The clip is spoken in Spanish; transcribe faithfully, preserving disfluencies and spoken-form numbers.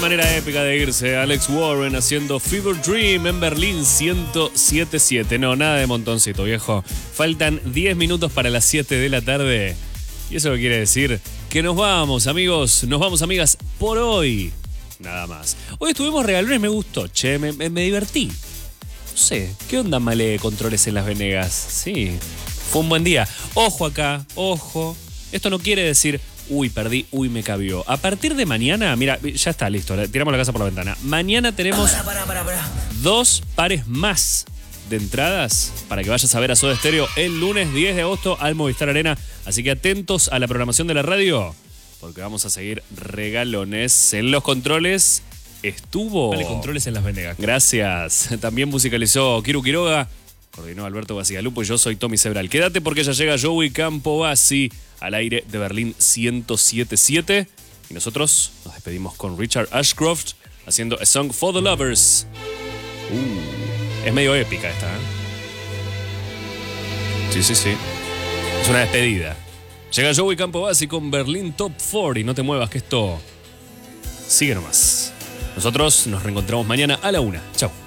manera épica de irse. Alex Warren haciendo Fever Dream en Berlín ciento siete punto siete. No, nada de montoncito, viejo. Faltan diez minutos para las siete de la tarde. Y eso quiere decir que nos vamos, amigos. Nos vamos, amigas, por hoy. Nada más. Hoy estuvimos regalones, me gustó. Che, me, me, me divertí. No sé, ¿qué onda Male Controles en Las Venegas? Sí, fue un buen día. Ojo acá, ojo. Esto no quiere decir... Uy, perdí, uy, me cabió. A partir de mañana, mira, ya está, listo, tiramos la casa por la ventana. Mañana tenemos Pará, pará, pará, pará. dos pares más de entradas para que vayas a ver a Soda Stereo el lunes diez de agosto al Movistar Arena. Así que atentos a la programación de la radio, porque vamos a seguir regalones. En los controles estuvo... Vale, Controles en Las Venegas. Gracias. También musicalizó Kiru Quiroga, coordinó Alberto Basigalupo y yo soy Tommy Sebral. Quédate porque ya llega Joey Campobasi al aire de Berlín ciento siete punto siete. Y nosotros nos despedimos con Richard Ashcroft haciendo A Song for the Lovers. Uh, es medio épica esta, ¿eh? Sí, sí, sí. Es una despedida. Llega Joey Campobasi con Berlín Top cuarenta y no te muevas que esto sigue nomás. Nosotros nos reencontramos mañana a la una. Chau.